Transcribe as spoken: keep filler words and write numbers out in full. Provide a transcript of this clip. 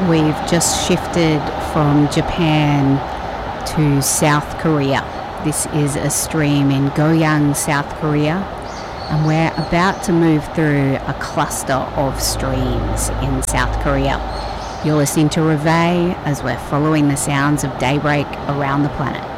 We've just shifted from Japan to South Korea. This is a stream in Goyang, South Korea, and we're about to move through a cluster of streams in South Korea. You're listening to Reveille as we're following the sounds of daybreak around the planet.